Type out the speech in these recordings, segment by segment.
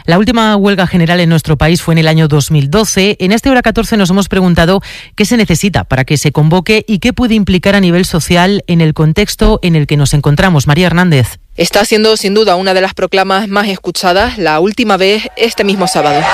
La última huelga general en nuestro país fue en el año 2012. En este Hora 14 nos hemos preguntado qué se necesita para que se convoque y qué puede implicar a nivel social en el contexto en el que nos encontramos. María Hernández. Está siendo sin duda una de las proclamas más escuchadas, la última vez este mismo sábado.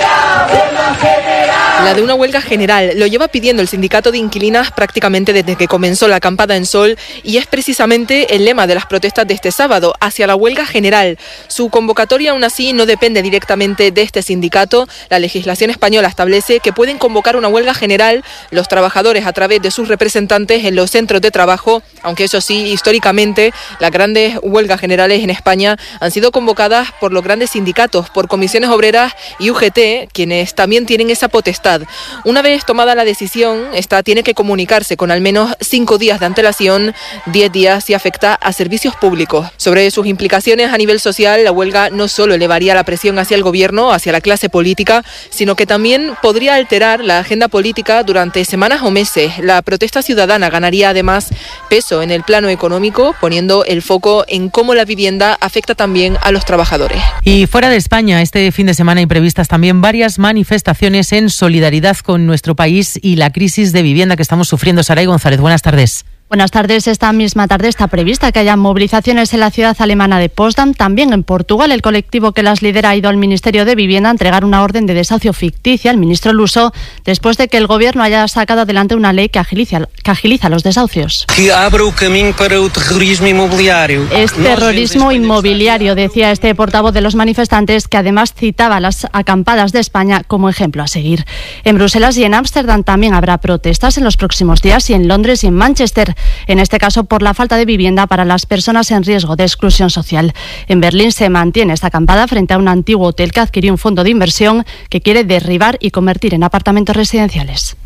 La de una huelga general lo lleva pidiendo el sindicato de inquilinas prácticamente desde que comenzó la acampada en Sol y es precisamente el lema de las protestas de este sábado, hacia la huelga general. Su convocatoria aún así no depende directamente de este sindicato. La legislación española establece que pueden convocar una huelga general los trabajadores a través de sus representantes en los centros de trabajo, aunque eso sí, históricamente las grandes huelgas generales en España han sido convocadas por los grandes sindicatos, por comisiones obreras y UGT, quienes también tienen esa potestad. Una vez tomada la decisión, esta tiene que comunicarse con al menos 5 días de antelación, 10 días si afecta a servicios públicos. Sobre sus implicaciones a nivel social, la huelga no solo elevaría la presión hacia el gobierno, hacia la clase política, sino que también podría alterar la agenda política durante semanas o meses. La protesta ciudadana ganaría además peso en el plano económico, poniendo el foco en cómo la vivienda afecta también a los trabajadores. Y fuera de España, este fin de semana hay previstas también varias manifestaciones en solidaridad con nuestro país y la crisis de vivienda que estamos sufriendo. Saray González, buenas tardes. Buenas tardes. Esta misma tarde está prevista que haya movilizaciones en la ciudad alemana de Potsdam. También en Portugal, el colectivo que las lidera ha ido al Ministerio de Vivienda a entregar una orden de desahucio ficticia al ministro luso después de que el gobierno haya sacado adelante una ley que agiliza los desahucios. Que abra el camino para el terrorismo inmobiliario. Es terrorismo inmobiliario, decía este portavoz de los manifestantes, que además citaba las acampadas de España como ejemplo a seguir. En Bruselas y en Ámsterdam también habrá protestas en los próximos días, y en Londres y en Manchester. En este caso, por la falta de vivienda para las personas en riesgo de exclusión social. En Berlín se mantiene esta acampada frente a un antiguo hotel que adquirió un fondo de inversión que quiere derribar y convertir en apartamentos residenciales.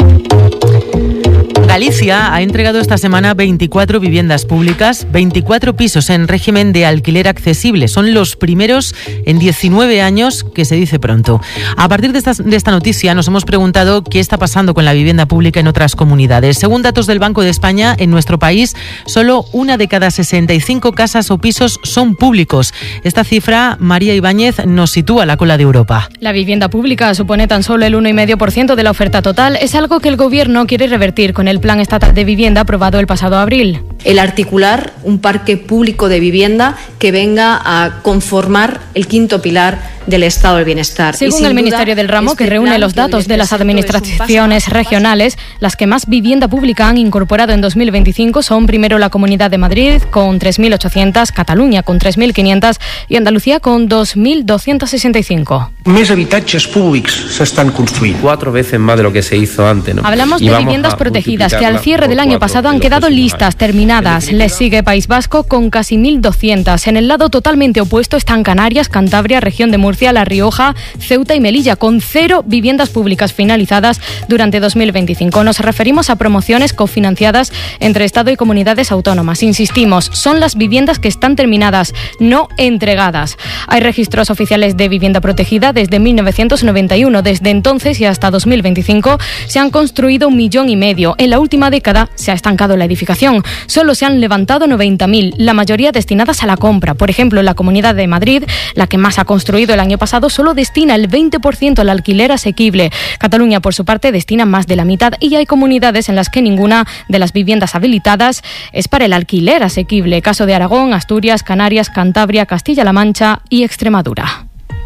Galicia ha entregado esta semana 24 viviendas públicas, 24 pisos en régimen de alquiler accesible. Son los primeros en 19 años, que se dice pronto. A partir de esta noticia nos hemos preguntado qué está pasando con la vivienda pública en otras comunidades. Según datos del Banco de España, en nuestro país solo 1 de cada 65 casas o pisos son públicos. Esta cifra, María Ibáñez, nos sitúa a la cola de Europa. La vivienda pública supone tan solo el 1,5% de la oferta total. Es algo que el Gobierno quiere revertir con el Plan Estatal de Vivienda aprobado el pasado abril. El articular un parque público de vivienda que venga a conformar el quinto pilar del Estado del Bienestar. Según el Ministerio del Ramo, que reúne los datos de las administraciones regionales, las que más vivienda pública han incorporado en 2025 son primero la Comunidad de Madrid con 3.800, Cataluña con 3.500 y Andalucía con 2.265. Més habitatges públics s'estan construint. 4 veces más de lo que se hizo antes, ¿no? Hablamos de viviendas protegidas que al cierre del año pasado han quedado listas, terminadas. Les sigue País Vasco con casi 1.200. En el lado totalmente opuesto están Canarias, Cantabria, región de Murcia, La Rioja, Ceuta y Melilla, con 0 viviendas públicas finalizadas durante 2025. Nos referimos a promociones cofinanciadas entre Estado y comunidades autónomas. Insistimos, son las viviendas que están terminadas, no entregadas. Hay registros oficiales de vivienda protegida desde 1991. Desde entonces y hasta 2025 se han construido 1,5 millones. En la última década se ha estancado la edificación. Solo se han levantado 90.000, la mayoría destinadas a la compra. Por ejemplo, la Comunidad de Madrid, la que más ha construido el año pasado, solo destina el 20% al alquiler asequible. Cataluña, por su parte, destina más de la mitad, y hay comunidades en las que ninguna de las viviendas habilitadas es para el alquiler asequible. Caso de Aragón, Asturias, Canarias, Cantabria, Castilla-La Mancha y Extremadura.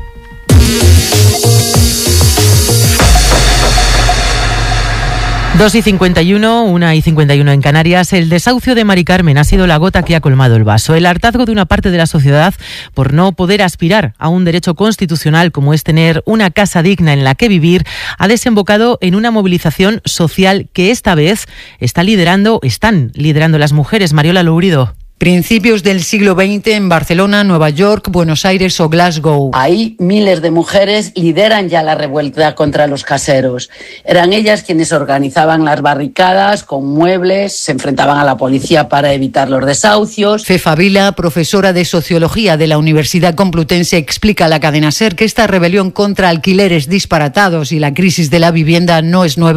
2:51, 1:51 en Canarias. El desahucio de Mari Carmen ha sido la gota que ha colmado el vaso. El hartazgo de una parte de la sociedad por no poder aspirar a un derecho constitucional como es tener una casa digna en la que vivir ha desembocado en una movilización social que esta vez están liderando las mujeres. Mariola Lourido. Principios del siglo XX en Barcelona, Nueva York, Buenos Aires o Glasgow. Ahí miles de mujeres lideran ya la revuelta contra los caseros. Eran ellas quienes organizaban las barricadas con muebles, se enfrentaban a la policía para evitar los desahucios. Fefa Vila, profesora de Sociología de la Universidad Complutense, explica a la cadena SER que esta rebelión contra alquileres disparatados y la crisis de la vivienda no es nueva,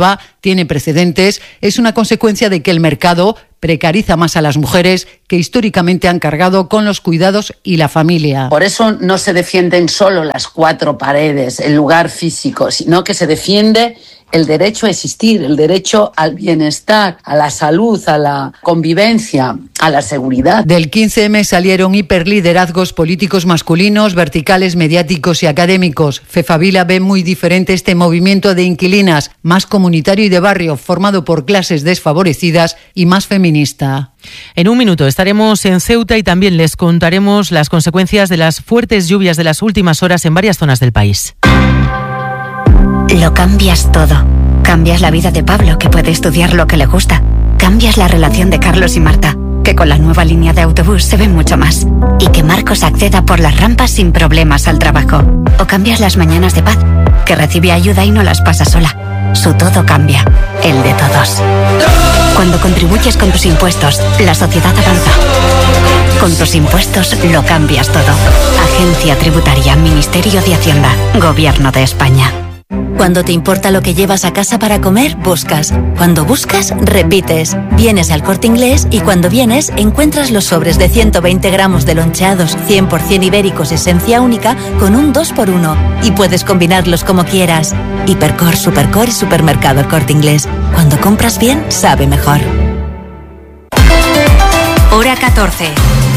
tiene precedentes, es una consecuencia de que el mercado precariza más a las mujeres que históricamente han cargado con los cuidados y la familia. Por eso no se defienden solo las cuatro paredes, el lugar físico, sino que se defiende el derecho a existir, el derecho al bienestar, a la salud, a la convivencia, a la seguridad. Del 15M salieron hiperliderazgos políticos masculinos, verticales, mediáticos y académicos. Fefavila ve muy diferente este movimiento de inquilinas, más comunitario y de barrio, formado por clases desfavorecidas y más feminista. En un minuto estaremos en Ceuta y también les contaremos las consecuencias de las fuertes lluvias de las últimas horas en varias zonas del país. Lo cambias todo. Cambias la vida de Pablo, que puede estudiar lo que le gusta. Cambias la relación de Carlos y Marta, que con la nueva línea de autobús se ven mucho más. Y que Marcos acceda por las rampas sin problemas al trabajo. O cambias las mañanas de Paz, que recibe ayuda y no las pasa sola. Su todo cambia, el de todos. Cuando contribuyes con tus impuestos, la sociedad avanza. Con tus impuestos lo cambias todo. Agencia Tributaria, Ministerio de Hacienda, Gobierno de España. Cuando te importa lo que llevas a casa para comer, buscas. Cuando buscas, repites. Vienes al Corte Inglés y cuando vienes, encuentras los sobres de 120 gramos de loncheados 100% ibéricos esencia única con un 2x1. Y puedes combinarlos como quieras. Hipercor, Supercor y Supermercado El Corte Inglés. Cuando compras bien, sabe mejor. Hora 14.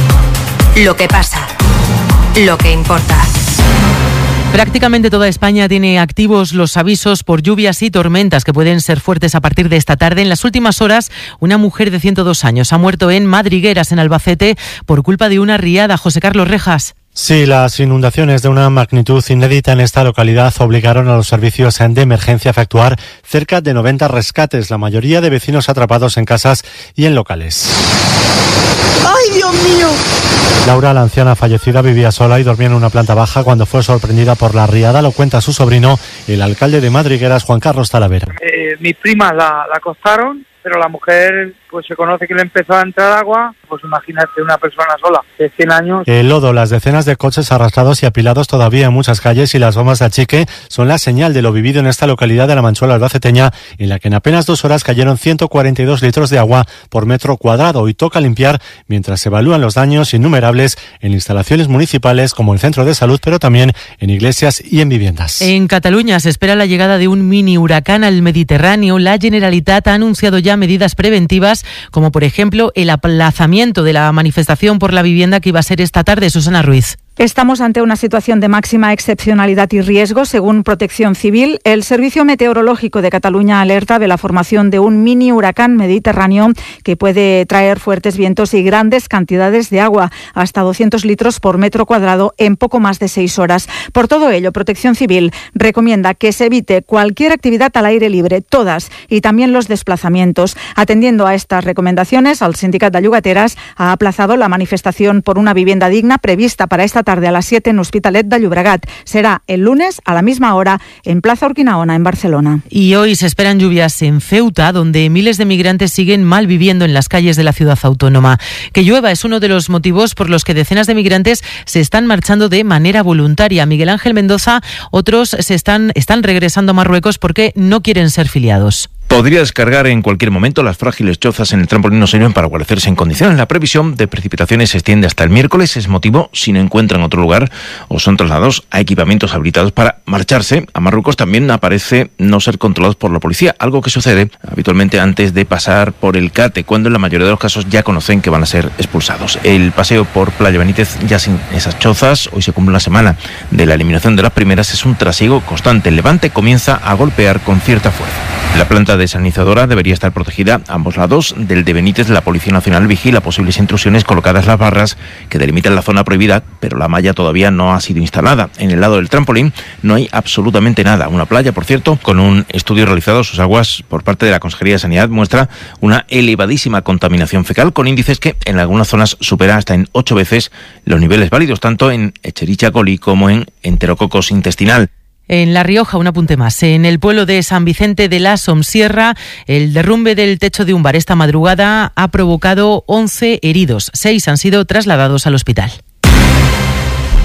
Lo que pasa. Lo que importa. Prácticamente toda España tiene activos los avisos por lluvias y tormentas que pueden ser fuertes a partir de esta tarde. En las últimas horas, una mujer de 102 años ha muerto en Madrigueras, en Albacete, por culpa de una riada. José Carlos Rejas. Sí, las inundaciones de una magnitud inédita en esta localidad obligaron a los servicios de emergencia a efectuar cerca de 90 rescates, la mayoría de vecinos atrapados en casas y en locales. ¡Ay, Dios mío! Laura, la anciana fallecida, vivía sola y dormía en una planta baja cuando fue sorprendida por la riada. Lo cuenta su sobrino, el alcalde de Madrigueras, Juan Carlos Talavera. Mis primas la acostaron, pero la mujer pues se conoce que le empezó a entrar agua, pues imagínate una persona sola de 100 años. El lodo, las decenas de coches arrastrados y apilados todavía en muchas calles y las bombas de achique son la señal de lo vivido en esta localidad de la Manchuela albaceteña, en la que en apenas 2 horas cayeron 142 litros de agua por metro cuadrado y toca limpiar mientras se evalúan los daños innumerables en instalaciones municipales como el centro de salud, pero también en iglesias y en viviendas. En Cataluña se espera la llegada de un mini huracán al Mediterráneo. La Generalitat ha anunciado ya medidas preventivas, como por ejemplo el aplazamiento de la manifestación por la vivienda que iba a ser esta tarde. Susana Ruiz. Estamos ante una situación de máxima excepcionalidad y riesgo. Según Protección Civil, el Servicio Meteorológico de Cataluña alerta de la formación de un mini huracán mediterráneo que puede traer fuertes vientos y grandes cantidades de agua, hasta 200 litros por metro cuadrado en poco más de 6 horas. Por todo ello, Protección Civil recomienda que se evite cualquier actividad al aire libre, todas, y también los desplazamientos. Atendiendo a estas recomendaciones, el Sindicat de Llogateres ha aplazado la manifestación por una vivienda digna prevista para esta tarde a las 7 en Hospitalet de Llobregat. Será el lunes a la misma hora en Plaza Urquinaona, en Barcelona. Y hoy se esperan lluvias en Ceuta, donde miles de migrantes siguen mal viviendo en las calles de la ciudad autónoma. Que llueva es uno de los motivos por los que decenas de migrantes se están marchando de manera voluntaria. Miguel Ángel Mendoza, otros están regresando a Marruecos porque no quieren ser filiados. Podría descargar en cualquier momento. Las frágiles chozas en el trampolín no sirven para guarecerse en condiciones. La previsión de precipitaciones se extiende hasta el miércoles. Es motivo, si no encuentran otro lugar o son trasladados a equipamientos habilitados para marcharse a Marruecos, también aparece no ser controlados por la policía, algo que sucede habitualmente antes de pasar por el CATE, cuando en la mayoría de los casos ya conocen que van a ser expulsados. El paseo por Playa Benítez, ya sin esas chozas, hoy se cumple una semana de la eliminación de las primeras, es un trasiego constante. El levante comienza a golpear con cierta fuerza. La planta desalinizadora debería estar protegida a ambos lados. Del de Benítez, la Policía Nacional vigila posibles intrusiones colocadas las barras que delimitan la zona prohibida, pero la malla todavía no ha sido instalada. En el lado del trampolín no hay absolutamente nada. Una playa, por cierto, con un estudio realizado, sus aguas por parte de la Consejería de Sanidad muestra una elevadísima contaminación fecal, con índices que en algunas zonas supera hasta en 8 veces los niveles válidos, tanto en Echerichia coli como en enterococos intestinal. En La Rioja, un apunte más. En el pueblo de San Vicente de la Somsierra, el derrumbe del techo de un bar esta madrugada ha provocado 11 heridos. 6 han sido trasladados al hospital.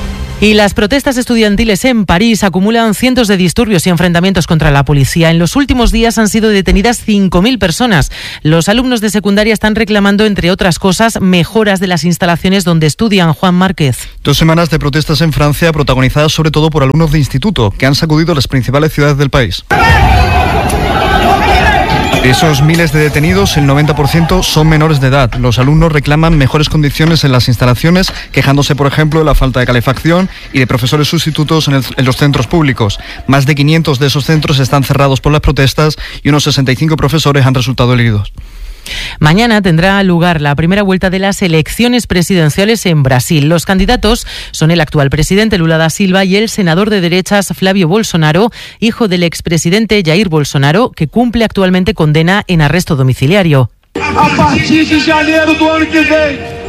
Y las protestas estudiantiles en París acumulan cientos de disturbios y enfrentamientos contra la policía. En los últimos días han sido detenidas 5.000 personas. Los alumnos de secundaria están reclamando, entre otras cosas, mejoras de las instalaciones donde estudian. Juan Márquez. 2 semanas de protestas en Francia, protagonizadas sobre todo por alumnos de instituto, que han sacudido las principales ciudades del país. De esos miles de detenidos, el 90% son menores de edad. Los alumnos reclaman mejores condiciones en las instalaciones, quejándose, por ejemplo, de la falta de calefacción y de profesores sustitutos en los centros públicos. Más de 500 de esos centros están cerrados por las protestas y unos 65 profesores han resultado heridos. Mañana tendrá lugar la primera vuelta de las elecciones presidenciales en Brasil. Los candidatos son el actual presidente Lula da Silva y el senador de derechas Flávio Bolsonaro, hijo del expresidente Jair Bolsonaro, que cumple actualmente condena en arresto domiciliario. A partir de janeiro do ano que vem,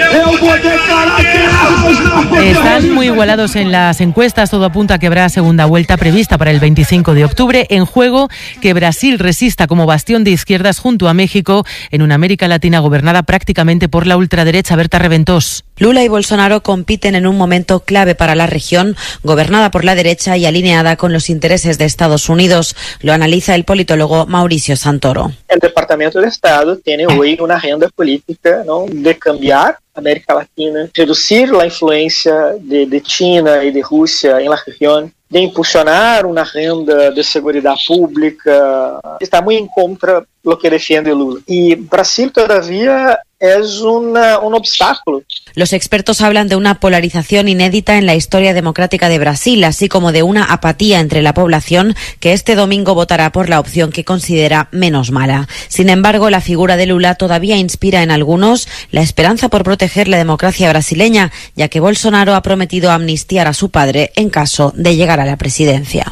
están muy igualados en las encuestas. Todo apunta a que habrá segunda vuelta prevista para el 25 de octubre. En juego que Brasil resista como bastión de izquierdas junto a México en una América Latina gobernada prácticamente por la ultraderecha. Berta Reventós. Lula y Bolsonaro compiten en un momento clave para la región, gobernada por la derecha y alineada con los intereses de Estados Unidos. Lo analiza el politólogo Mauricio Santoro. El Departamento de Estado tiene hoy una agenda política, ¿no?, de cambiar América Latina, reducir la influencia de China y de Rusia en la región, de impulsionar una agenda de seguridad pública. Está muy en contra de lo que defiende Lula. Y Brasil todavía es un obstáculo. Los expertos hablan de una polarización inédita en la historia democrática de Brasil, así como de una apatía entre la población que este domingo votará por la opción que considera menos mala. Sin embargo, la figura de Lula todavía inspira en algunos la esperanza por proteger la democracia brasileña, ya que Bolsonaro ha prometido amnistiar a su padre en caso de llegar a la presidencia.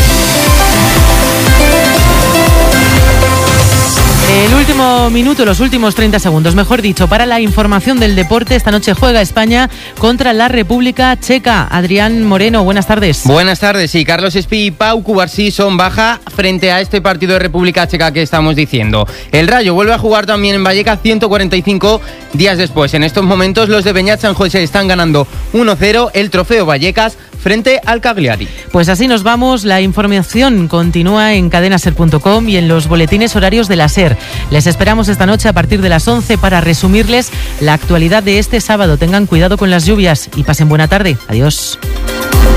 El último minuto, los últimos 30 segundos, mejor dicho, para la información del deporte. Esta noche juega España contra la República Checa. Adrián Moreno, buenas tardes. Buenas tardes, sí. Carlos Espí y Pau Cubarsí son baja frente a este partido de República Checa que estamos diciendo. El Rayo vuelve a jugar también en Vallecas 145 días después. En estos momentos los de Beñat San José están ganando 1-0 el trofeo Vallecas frente al Cagliari. Pues así nos vamos. La información continúa en cadenaser.com y en los boletines horarios de la SER. Les esperamos esta noche a partir de las 11 para resumirles la actualidad de este sábado. Tengan cuidado con las lluvias y pasen buena tarde. Adiós.